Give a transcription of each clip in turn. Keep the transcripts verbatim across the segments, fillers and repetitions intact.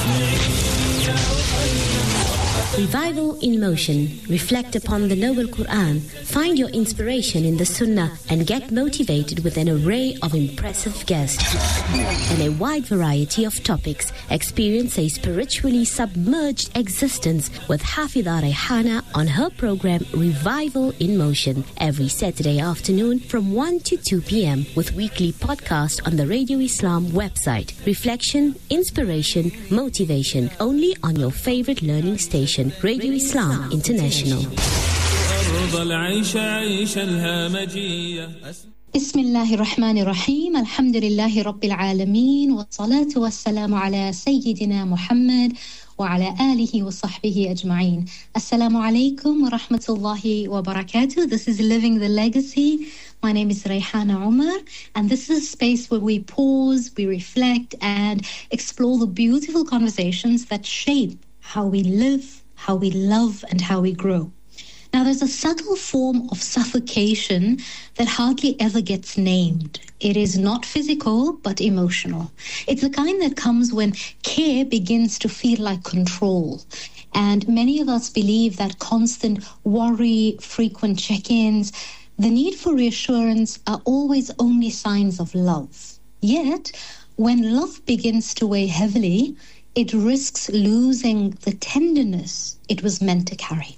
Revival in Motion. Reflect upon the Noble Quran. Find your inspiration in the Sunnah and get motivated with an array of impressive guests and a wide variety of topics. Experience a spiritually submerged existence with Hafidha Rayhana on her program Revival in Motion every Saturday afternoon from one to two p.m. with weekly podcast on the Radio Islam website. Reflection, inspiration, motivation only on your favorite learning station, Radio Islam International. بسم الله الرحمن الرحيم الحمد لله رب العالمين والصلاة والسلام على سيدنا محمد وعلى آله وصحبه أجمعين. Assalamu alaikum wa rahmatullahi wa barakatuh. This is Living the Legacy. My name is Rayhana Umar, and this is a space where we pause, we reflect, and explore the beautiful conversations that shape how we live, how we love, and how we grow. Now, there's a subtle form of suffocation that hardly ever gets named. It is not physical, but emotional. It's the kind that comes when care begins to feel like control. And many of us believe that constant worry, frequent check-ins, the need for reassurance are always only signs of love. Yet, when love begins to weigh heavily, it risks losing the tenderness it was meant to carry.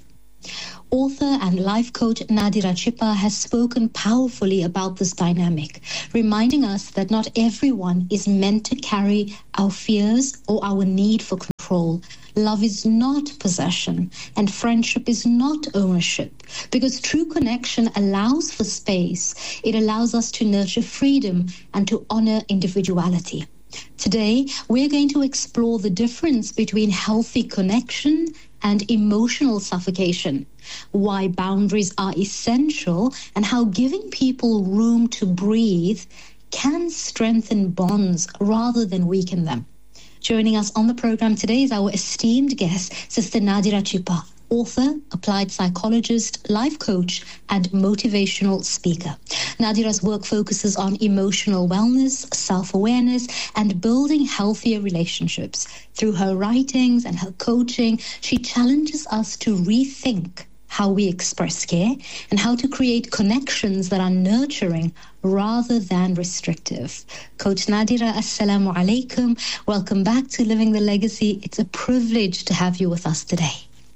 Author and life coach Nadira Chippa has spoken powerfully about this dynamic, reminding us that not everyone is meant to carry our fears or our need for control. Love is not possession, and friendship is not ownership, because true connection allows for space. It allows us to nurture freedom and to honor individuality. Today, we're going to explore the difference between healthy connection and emotional suffocation, why boundaries are essential, and how giving people room to breathe can strengthen bonds rather than weaken them. Joining us on the program today is our esteemed guest, Sister Nadira Chippa, author, applied psychologist, life coach, and motivational speaker. Nadira's work focuses on emotional wellness, self-awareness, and building healthier relationships. Through her writings and her coaching, she challenges us to rethink how we express care and how to create connections that are nurturing rather than restrictive. Coach Nadira, assalamu alaikum. Welcome back to Living the Legacy. It's a privilege to have you with us today.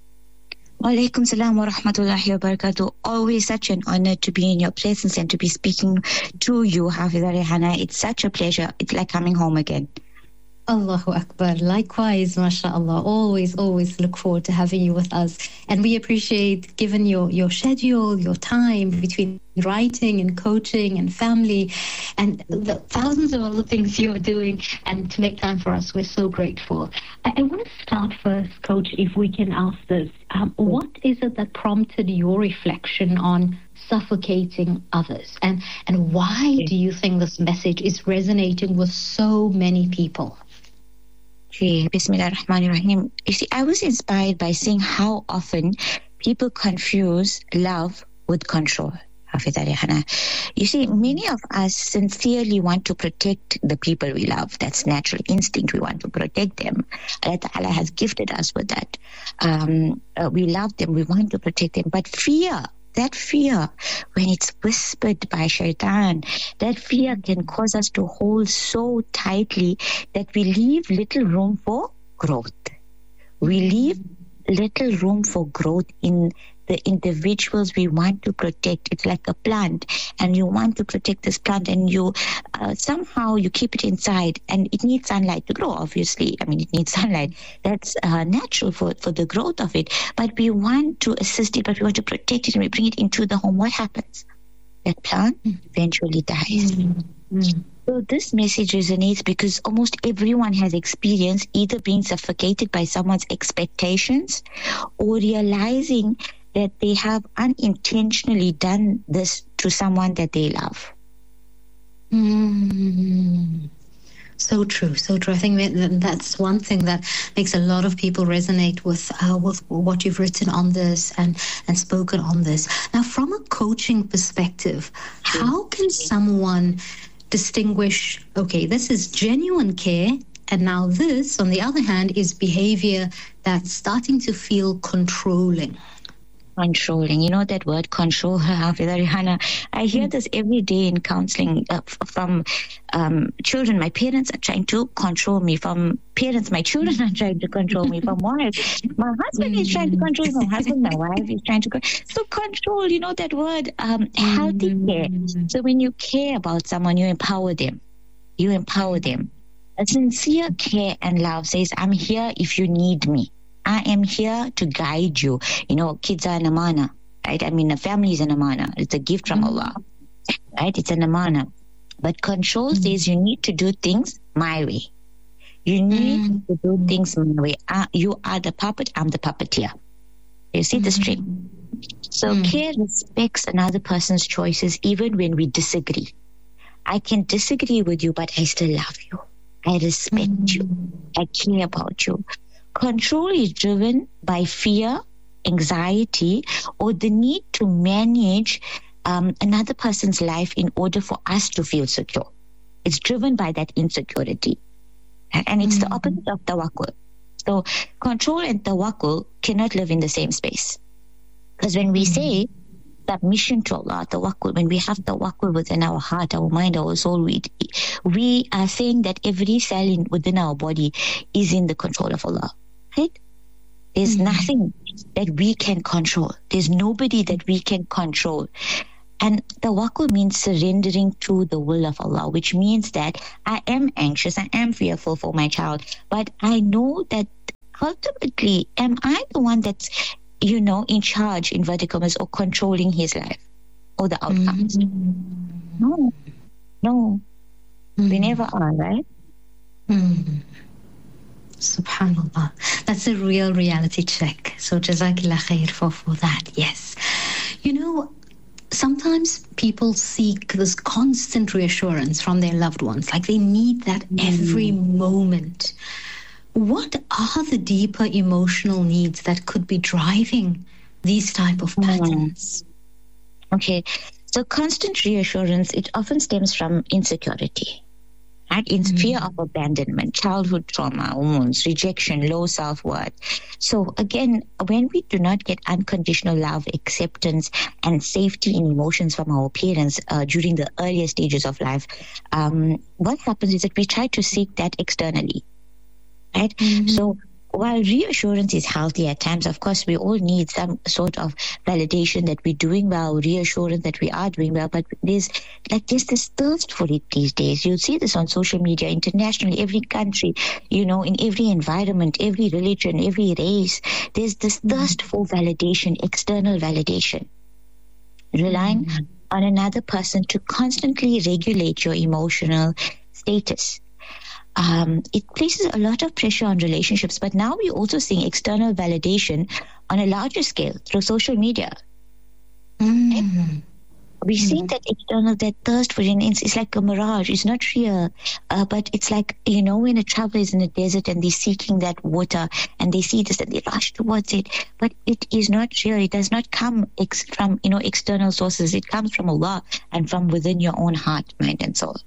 Walaikum salam wa rahmatullahi wa barakatuh. Always such an honor to be in your presence and to be speaking to you, Hafidha Rayhana. It's such a pleasure. It's like coming home again. Allahu Akbar. Likewise, mashallah. Always, always look forward to having you with us. And we appreciate, given your, your schedule, your time between writing and coaching and family and the thousands of other things you're doing, and to make time for us, we're so grateful. I, I want to start first, Coach, if we can ask this. Um, what is it that prompted your reflection on suffocating others? And, and why do you think this message is resonating with so many people? Okay, Bismillah ar-Rahman ar-Rahim. You see, I was inspired by seeing how often people confuse love with control. Hafidha Rayhana. You see, many of us sincerely want to protect the people we love. That's natural instinct. We want to protect them. Allah Ta'ala has gifted us with that. Um, uh, we love them. We want to protect them. But fear, that fear, when it's whispered by shaitan, that fear can cause us to hold so tightly that we leave little room for growth. We leave little room for growth in the individuals we want to protect. It's like a plant, and you want to protect this plant, and you uh, somehow you keep it inside, and it needs sunlight to grow, obviously. I mean, it needs sunlight. That's uh, natural for, for the growth of it. But we want to assist it, but we want to protect it, and we bring it into the home. What happens? That plant eventually dies. Mm-hmm. So this message resonates because almost everyone has experienced either being suffocated by someone's expectations or realizing that they have unintentionally done this to someone that they love. Mm. So true, so true. I think that's one thing that makes a lot of people resonate with, uh, with what you've written on this and, and spoken on this. Now, from a coaching perspective, how can someone distinguish, okay, this is genuine care And now this, on the other hand, is behavior that's starting to feel controlling. Controlling. You know that word control, Hafida Rihanna. I hear this every day in counseling uh, from um, children. My parents are trying to control me. From parents, my children are trying to control me. From wives, my husband is trying to control me. My husband, my wife is trying to control. So control, you know that word, um, healthy care. So when you care about someone, you empower them. You empower them. A sincere care and love says, I'm here if you need me. I am here to guide you. You know, kids are an amana, right? I mean, a family is an amana. It's a gift from Allah, right? It's an amana. But control mm. says you need to do things my way. You need mm. to do things my way. Uh, you are the puppet, I'm the puppeteer. You see mm. the string? So mm. care respects another person's choices even when we disagree. I can disagree with you, but I still love you. I respect mm. you. I care about you. Control is driven by fear, anxiety, or the need to manage um, another person's life in order for us to feel secure. It's driven by that insecurity. And it's mm-hmm. the opposite of tawakkul. So control and tawakkul cannot live in the same space. Because when we mm-hmm. say submission to Allah, tawakkul, when we have tawakkul within our heart, our mind, our soul, we, we are saying that every cell in, within our body is in the control of Allah. Right? There's mm-hmm. nothing that we can control. There's nobody that we can control. And tawakkul means surrendering to the will of Allah, which means that I am anxious, I am fearful for my child, but I know that ultimately, am I the one that's, you know, in charge, inverted commas, or controlling his life or the outcomes? Mm-hmm. No. No. Mm-hmm. We never are, right? Mm-hmm. Subhanallah. That's a real reality check. So Jazakillah khair for, for that. Yes. You know, sometimes people seek this constant reassurance from their loved ones. Like they need that mm. every moment. What are the deeper emotional needs that could be driving these type of patterns? Mm. Okay. So constant reassurance, it often stems from insecurity. Right? In mm-hmm. fear of abandonment, childhood trauma, wounds, rejection, low self-worth. So again, when we do not get unconditional love, acceptance, and safety in emotions from our parents uh, during the earlier stages of life, um, what happens is that we try to seek that externally. Right? Mm-hmm. So while reassurance is healthy at times, of course, we all need some sort of validation that we're doing well, reassurance that we are doing well, but there's like there's this thirst for it these days. You'll see this on social media, internationally, every country, you know, in every environment, every religion, every race. There's this thirst for validation, external validation, relying mm-hmm. on another person to constantly regulate your emotional status. Um, it places a lot of pressure on relationships, but now we're also seeing external validation on a larger scale through social media. Mm. Right? We're mm. seeing that external, that thirst for it, it's, it's like a mirage. It's not real, uh, but it's like, you know, when a traveler is in a desert and they're seeking that water and they see this and they rush towards it, but it is not real. It does not come ex- from, you know, external sources. It comes from Allah and from within your own heart, mind, and soul.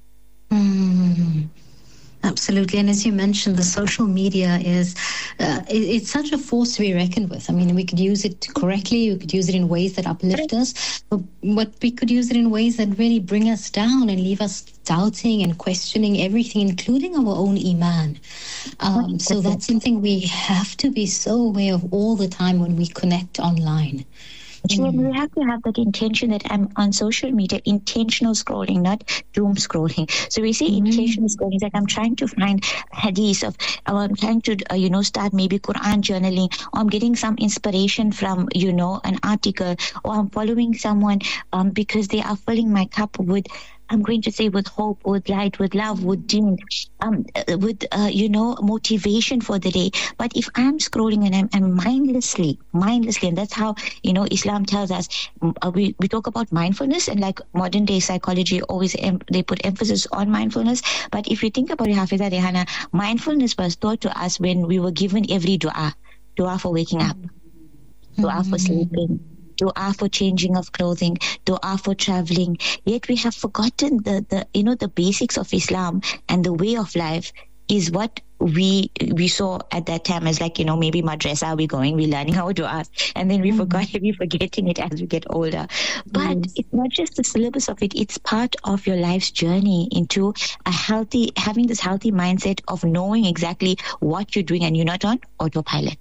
Mm. Absolutely. And as you mentioned, the social media is, uh, it, it's such a force to be reckoned with. I mean, we could use it correctly. We could use it in ways that uplift us, but, but we could use it in ways that really bring us down and leave us doubting and questioning everything, including our own iman. Um, so that's something we have to be so aware of all the time when we connect online. Mm. We have to have that intention that I'm on social media, intentional scrolling, not doom scrolling. So we say mm. intentional scrolling, that I'm trying to find hadith of, or I'm trying to, uh, you know, start maybe Quran journaling, or I'm getting some inspiration from, you know, an article, or I'm following someone um, because they are filling my cup with, I'm going to say, with hope, with light, with love, with deen, um, with, uh, you know, motivation for the day. But if I'm scrolling and I'm, I'm mindlessly, mindlessly, and that's how, you know, Islam tells us, uh, we, we talk about mindfulness, and like modern day psychology, always em- they put emphasis on mindfulness. But if you think about it, Hafida Rehana, mindfulness was taught to us when we were given every dua, dua for waking up, dua mm-hmm. for sleeping, dua for changing of clothing, dua for traveling. Yet we have forgotten the, the you know the basics of Islam and the way of life is what we we saw at that time as like, you know, maybe madrasa, we're going, we're learning how to ask, and then we mm-hmm. forgot, we're forgetting it as we get older. But mm-hmm. it's not just the syllabus of it, it's part of your life's journey into a healthy, having this healthy mindset of knowing exactly what you're doing and you're not on autopilot.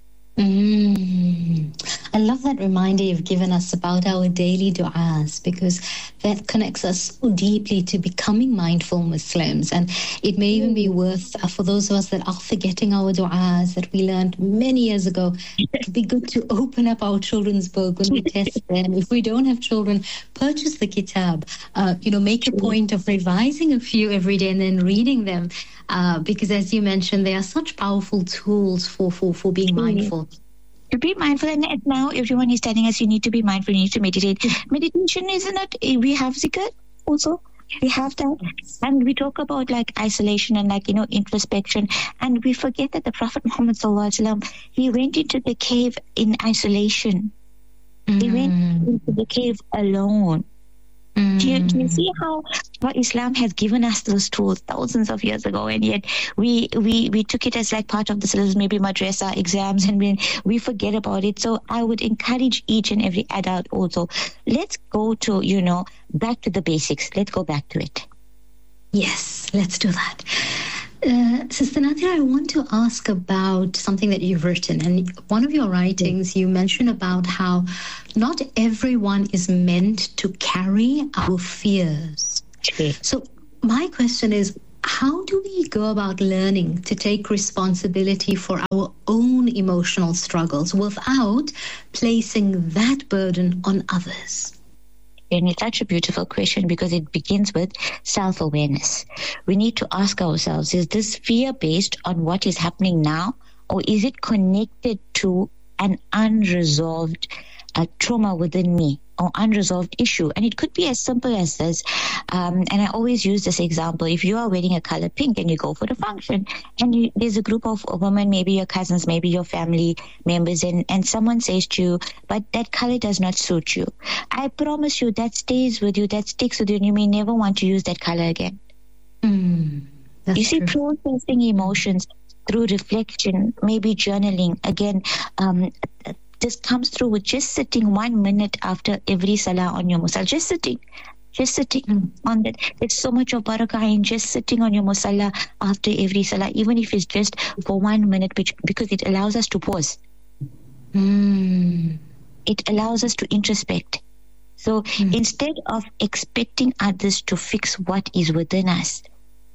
Mm. I love that reminder you've given us about our daily du'as, because that connects us so deeply to becoming mindful Muslims. And it may even be worth, uh, for those of us that are forgetting our du'as that we learned many years ago, it'd be good to open up our children's book when we test them. If we don't have children, purchase the kitab. Uh, you know, make a point of revising a few every day and then reading them. Uh, because as you mentioned, they are such powerful tools for, for, for being mindful. To be mindful, and now everyone is telling us you need to be mindful, you need to meditate. Meditation, isn't it? We have zikr also. We have that. And we talk about like isolation and like, you know, introspection. And we forget that the Prophet Muhammad sallallahu alaihi wasallam, he went into the cave in isolation. Mm. He went into the cave alone. Mm. Do, you, do you see how, how Islam has given us those tools thousands of years ago, and yet we we, we took it as like part of the syllabus, maybe madrasa exams, and we, we forget about it. So I would encourage each and every adult also, let's go to, you know, back to the basics. Let's go back to it. Yes, let's do that. Uh, Sister Nadia, I want to ask about something that you've written. And one of your writings, you mention about how not everyone is meant to carry our fears. Okay. So my question is, how do we go about learning to take responsibility for our own emotional struggles without placing that burden on others? And it's such a beautiful question because it begins with self-awareness. We need to ask ourselves, is this fear based on what is happening now, or is it connected to an unresolved uh, trauma within me or unresolved issue? And it could be as simple as this. Um, and I always use this example. If you are wearing a color pink and you go for the function and you, there's a group of women, maybe your cousins, maybe your family members, and, and someone says to you, but that color does not suit you. I promise you that stays with you, that sticks with you, and you may never want to use that color again. Mm, you see, true. processing emotions through reflection, maybe journaling, again, um, this comes through with just sitting one minute after every salah on your musalla, just sitting. Just sitting mm. on that. There's so much of barakah in just sitting on your musalla after every salah, even if it's just for one minute, which, because it allows us to pause. Mm. It allows us to introspect. So mm. instead of expecting others to fix what is within us,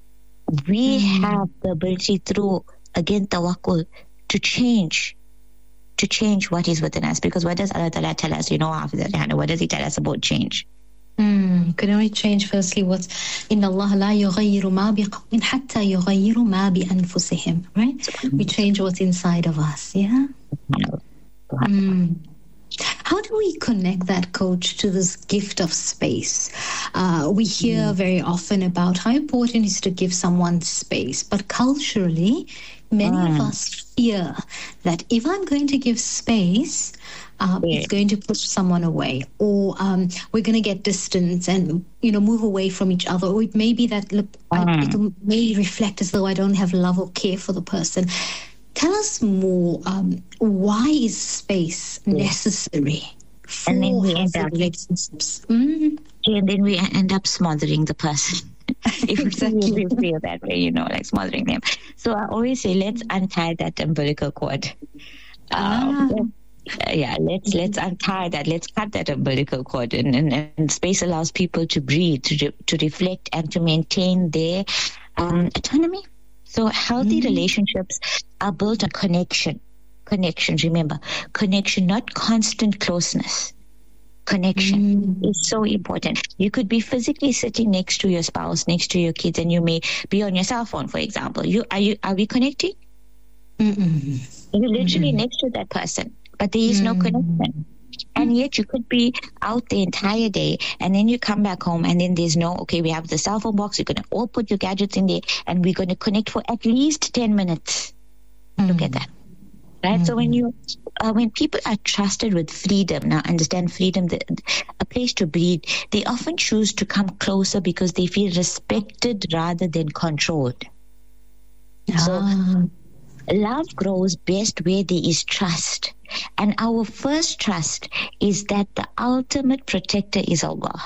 we mm. have the ability through, again, tawakkul, to change. to change what is within us. Because what does Allah Ta'ala tell us? You know, after that, what does He tell us about change? Mm, can only change firstly what's in Allah la yughayyiru ma biqawmin hatta yughayyiru ma bi anfusihim, right? We change what's inside of us, yeah? Mm. How do we connect that, Coach, to this gift of space? Uh, we hear mm. very often about how important it is to give someone space, but culturally, many mm. of us fear that if I'm going to give space, um, yeah. it's going to push someone away, or um, we're going to get distance and, you know, move away from each other. Or it may be that, look, mm. I, it may reflect as though I don't have love or care for the person. Tell us more. Um, why is space yeah. necessary for and then we end up, relationships? Mm. And then we end up smothering the person. If exactly. we feel that way, you know, like smothering them. So I always say, let's untie that umbilical cord. Um, ah. Yeah, let's let's untie that. Let's cut that umbilical cord, and, and, and space allows people to breathe, to to reflect, and to maintain their um, autonomy. So healthy mm-hmm. relationships are built on connection. Connection, remember, connection, not constant closeness. Connection mm. is so important. You could be physically sitting next to your spouse, next to your kids, and you may be on your cell phone, for example. You are you are we connecting? Mm-mm. You're literally Mm-mm. next to that person, but there is mm. no connection. And yet you could be out the entire day, and then you come back home, and then there's no, okay, we have the cell phone box, you're going to all put your gadgets in there, and we're going to connect for at least ten minutes. Mm. Look at that. Right? Mm. So when you, uh, when people are trusted with freedom, now understand freedom, the, a place to breathe, they often choose to come closer because they feel respected rather than controlled. Ah. So love grows best where there is trust. And our first trust is that the ultimate protector is Allah.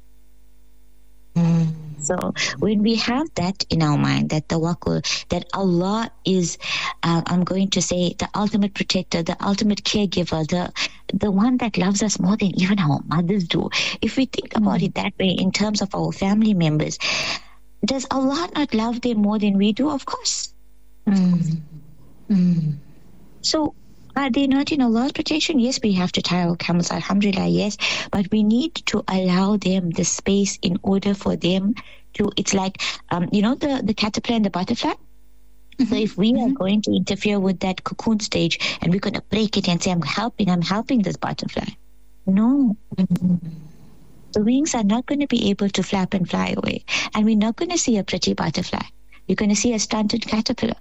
Mm. So when we have that in our mind, that tawakkul, that Allah is, uh, I'm going to say, the ultimate protector, the ultimate caregiver, the the one that loves us more than even our mothers do. If we think about mm. it that way in terms of our family members, does Allah not love them more than we do? Of course. Mm. Mm. So are they not in Allah's protection? Yes, we have to tie our camels, alhamdulillah, yes. But we need to allow them the space in order for them to, it's like, um, you know, the, the caterpillar and the butterfly? Mm-hmm. So if we mm-hmm. are going to interfere with that cocoon stage and we're going to break it and say, I'm helping, I'm helping this butterfly. No. Mm-hmm. The wings are not going to be able to flap and fly away. And we're not going to see a pretty butterfly. You're going to see a stunted caterpillar.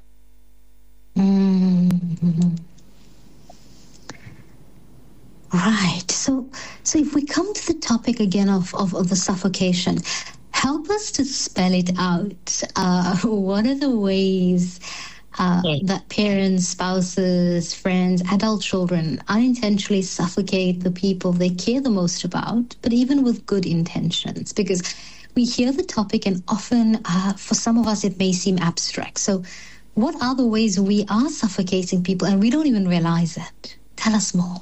Mm-hmm. Right. So so if we come to the topic again of, of, of the suffocation, help us to spell it out. Uh, what are the ways uh, okay. that parents, spouses, friends, adult children unintentionally suffocate the people they care the most about, but even with good intentions? Because we hear the topic and often uh, for some of us it may seem abstract. So what are the ways we are suffocating people and we don't even realize it? Tell us more.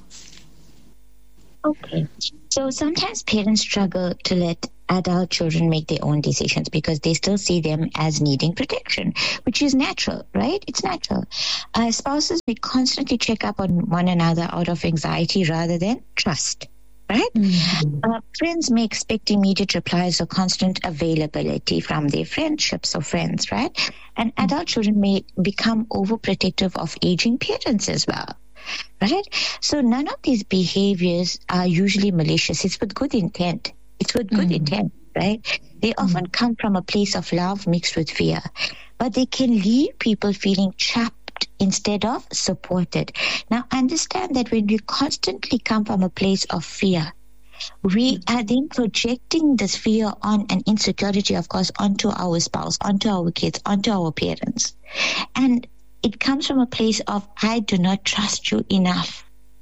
Okay. So sometimes parents struggle to let adult children make their own decisions because they still see them as needing protection, which is natural, right? It's natural. Uh, spouses may constantly check up on one another out of anxiety rather than trust, right? Mm-hmm. Uh, friends may expect immediate replies or constant availability from their friendships or friends, right? And mm-hmm. adult children may become overprotective of aging parents as well. Right? So none of these behaviors are usually malicious. It's with good intent. It's with good mm. intent, right? They mm. often come from a place of love mixed with fear. But they can leave people feeling trapped instead of supported. Now, understand that when we constantly come from a place of fear, we are then projecting this fear on and insecurity, of course, onto our spouse, onto our kids, onto our parents. And it comes from a place of, I do not trust you enough.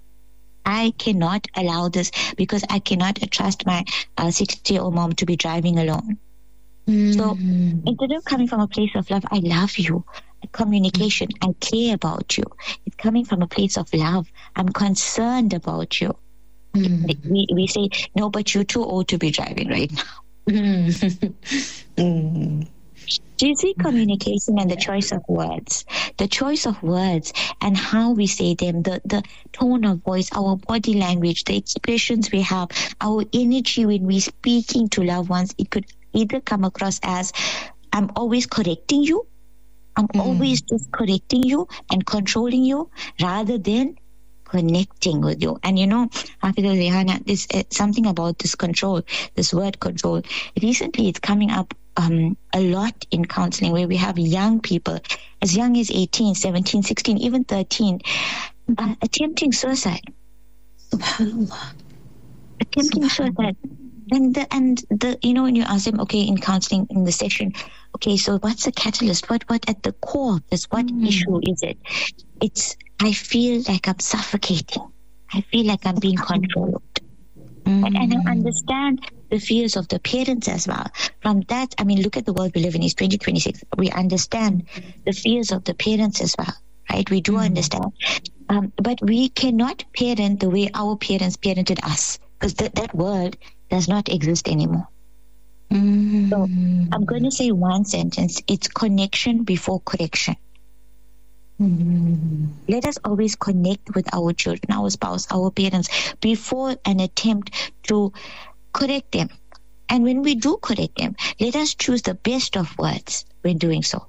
I cannot allow this because I cannot trust my uh, sixty-year-old mom to be driving alone. Mm. So instead of coming from a place of love, I love you, communication, mm. I care about you. It's coming from a place of love. I'm concerned about you. Mm. We, we say, no, but you're too old to be driving right now. Mm. mm. Do you see communication and the choice of words? The choice of words and how we say them, the, the tone of voice, our body language, the expressions we have, our energy when we're speaking to loved ones, it could either come across as, I'm always correcting you, I'm mm. always just correcting you and controlling you, rather than connecting with you. And you know, Hafidha Rehana, this uh, something about this control, this word control. Recently, it's coming up um, a lot in counseling, where we have young people as young as eighteen, seventeen, sixteen, even thirteen, uh, attempting suicide. Subhanallah. Attempting Subhanallah. suicide. And the, and the, you know, when you ask them, okay, in counseling, in the session, okay, so what's the catalyst? What, what at the core of this? What mm. issue is it? It's, I feel like I'm suffocating. I feel like I'm being controlled. Mm. And, and I understand the fears of the parents as well. From that, I mean, look at the world we live in. It's twenty twenty-six. We understand the fears of the parents as well, right? We do mm. understand. Um, but we cannot parent the way our parents parented us, because th- that world does not exist anymore. Mm. So I'm going to say one sentence. It's connection before correction. Mm. Let us always connect with our children, our spouse, our parents, before an attempt to correct them. And when we do correct them, let us choose the best of words when doing so.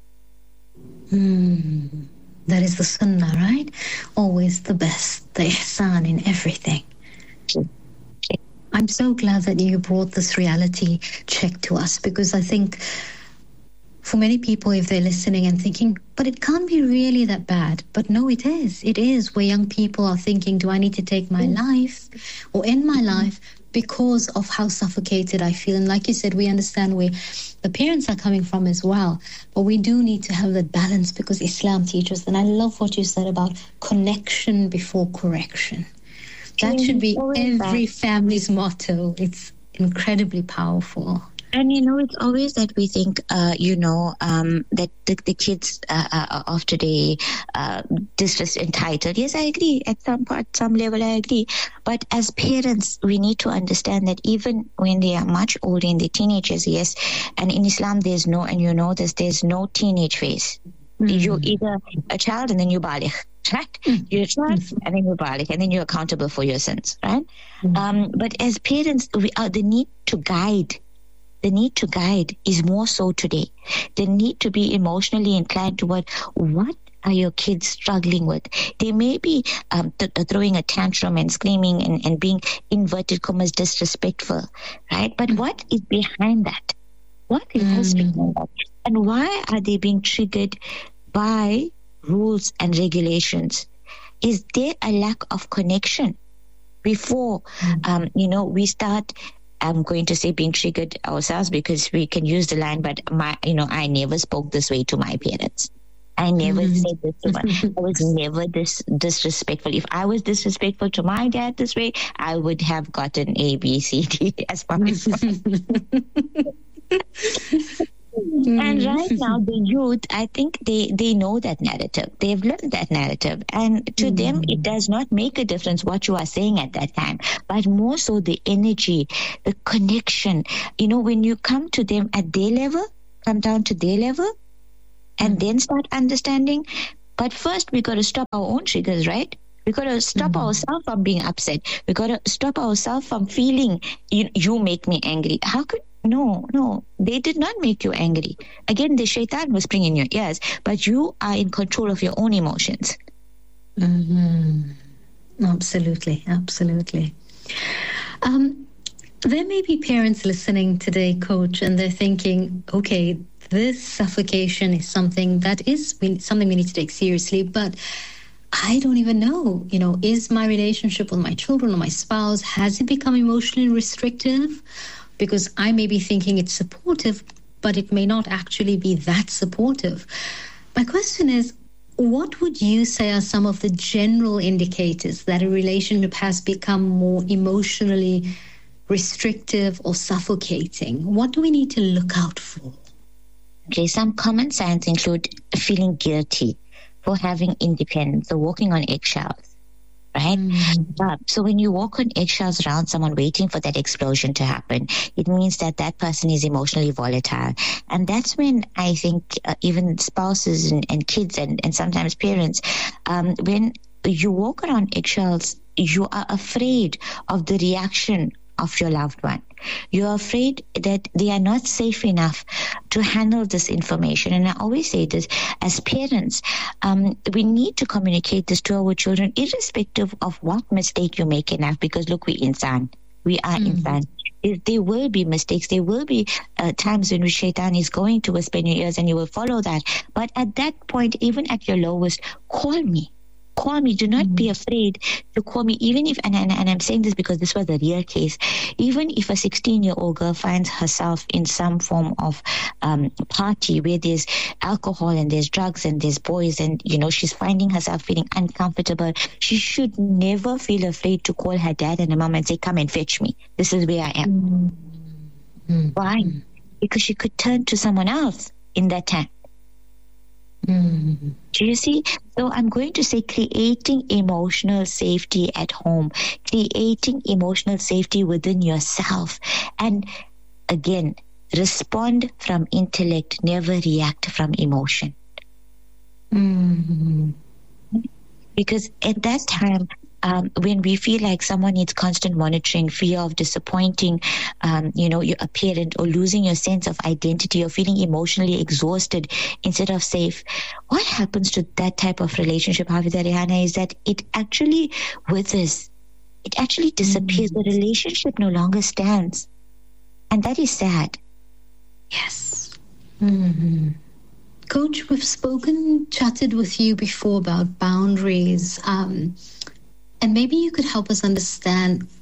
Mm. That is the sunnah, right? Always the best, the ihsan in everything. Okay. I'm so glad that you brought this reality check to us, because I think for many people, if they're listening and thinking, but it can't be really that bad. But no, it is. It is, where young people are thinking, do I need to take my life or end my life because of how suffocated I feel. And like you said, we understand where the parents are coming from as well. But we do need to have that balance because Islam teaches. And I love what you said about connection before correction. That should be every family's motto. It's incredibly powerful. And, you know, it's always that we think, uh, you know, um, that the, the kids uh, uh, of today, uh, just entitled. Yes, I agree. At some part, some level, I agree. But as parents, we need to understand that even when they are much older, in the teenagers, yes, and in Islam, there's no, and you know this, there's no teenage phase. Mm-hmm. You're either a child and then you baligh, right? Mm-hmm. You're a child and then you're baligh, and then you're accountable for your sins, right? Mm-hmm. Um, but as parents, we are the need to guide. The need to guide is more so today. The need to be emotionally inclined toward what are your kids struggling with. They may be um, th- throwing a tantrum and screaming and, and being, inverted commas, disrespectful, right? But what is behind that? What is mm. behind that? And why are they being triggered by rules and regulations? Is there a lack of connection before, mm. um, you know, we start... I'm going to say being triggered ourselves because we can use the line, but my, you know, I never spoke this way to my parents. I never mm-hmm. said this to my, I was never this disrespectful. If I was disrespectful to my dad this way, I would have gotten A, B, C, D as my And right now, the youth, I think they, they know that narrative. They've learned that narrative. And to mm. them, it does not make a difference what you are saying at that time, but more so the energy, the connection. You know, when you come to them at their level, come down to their level, and mm. then start understanding. But first, we got to stop our own triggers, right? We got to stop mm. ourselves from being upset. We got to stop ourselves from feeling, you, you make me angry. How could No, no, they did not make you angry. Again, the shaitan whispering in your ears, but you are in control of your own emotions. Mm-hmm. Absolutely, absolutely. Um, there may be parents listening today, Coach, and they're thinking, okay, this suffocation is something that is something we need to take seriously, but I don't even know, you know, is my relationship with my children or my spouse, has it become emotionally restrictive? Because I may be thinking it's supportive, but it may not actually be that supportive. My question is, what would you say are some of the general indicators that a relationship has become more emotionally restrictive or suffocating? What do we need to look out for? Okay, some common signs include feeling guilty for having independence or walking on eggshells. Right? Mm. Uh, so when you walk on eggshells around someone waiting for that explosion to happen, it means that that person is emotionally volatile. And that's when I think uh, even spouses and, and kids and, and sometimes parents, um, when you walk around eggshells, you are afraid of the reaction of your loved one. You're afraid that they are not safe enough to handle this information. And I always say this, as parents, um, we need to communicate this to our children, irrespective of what mistake you make in life, because look, we're insan. We are mm-hmm. insan. There will be mistakes. There will be uh, times when shaitan is going to whisper in your ears and you will follow that. But at that point, even at your lowest, call me. Call me. Do not mm-hmm. be afraid to call me, even if, and, and, and I'm saying this because this was a real case, even if a sixteen-year-old girl finds herself in some form of um, party where there's alcohol and there's drugs and there's boys and, you know, she's finding herself feeling uncomfortable, she should never feel afraid to call her dad and her mom and say, come and fetch me. This is where I am. Mm-hmm. Why? Because she could turn to someone else in that time. Mm. Do you see? So I'm going to say creating emotional safety at home, creating emotional safety within yourself. And again, respond from intellect, never react from emotion. Mm. Because at that time, Um, when we feel like someone needs constant monitoring, fear of disappointing, um, you know, your a parent, or losing your sense of identity, or feeling emotionally exhausted instead of safe, what happens to that type of relationship, Hafida Rehana, is that it actually withers. It actually disappears. Mm-hmm. The relationship no longer stands. And that is sad. Yes. Mm-hmm. Coach, we've spoken, chatted with you before about boundaries. Um, And maybe you could help us understand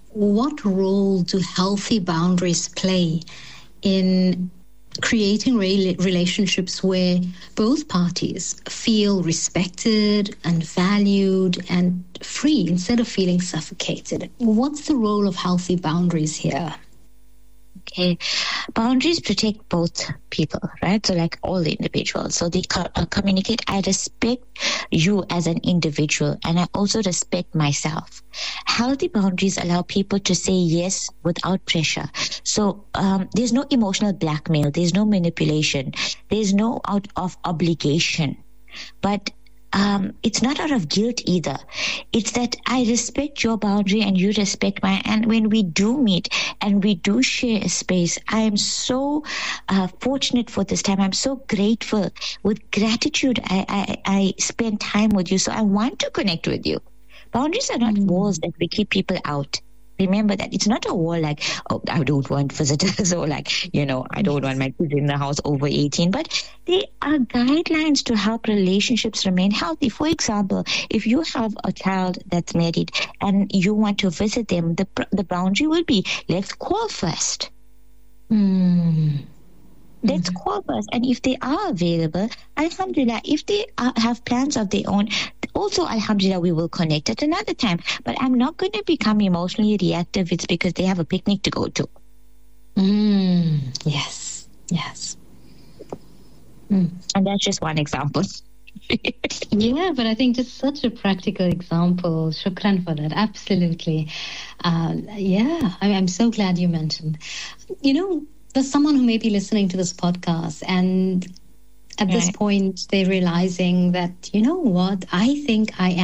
what role do healthy boundaries play in creating re- relationships where both parties feel respected and valued and free instead of feeling suffocated? What's the role of healthy boundaries here? Okay, boundaries protect both people, right? So like all the individuals. So they co- uh, communicate, I respect you as an individual and I also respect myself. Healthy boundaries allow people to say yes without pressure. So um, there's no emotional blackmail, there's no manipulation, there's no out of obligation. But Um, it's not out of guilt either. It's that I respect your boundary and you respect mine. And when we do meet and we do share a space, I am so uh, fortunate for this time. I'm so grateful. With gratitude, I, I, I spend time with you. So I want to connect with you. Boundaries are not mm. walls that we keep people out. Remember that it's not a wall like, oh, I don't want visitors or like, you know, I don't want my kids in the house over eighteen. But they are guidelines to help relationships remain healthy. For example, if you have a child that's married and you want to visit them, the the boundary will be, let's call first. Mm. Let's call first. And if they are available, alhamdulillah, if they are, have plans of their own, also, alhamdulillah, we will connect at another time. But I'm not going to become emotionally reactive. It's because they have a picnic to go to. Mm. Yes, yes. Mm. And that's just one example. Yeah, but I think just such a practical example. Shukran for that. Absolutely. Uh, yeah, I, I'm so glad you mentioned. You know, there's someone who may be listening to this podcast and at this point they're realizing that, you know what, I think I am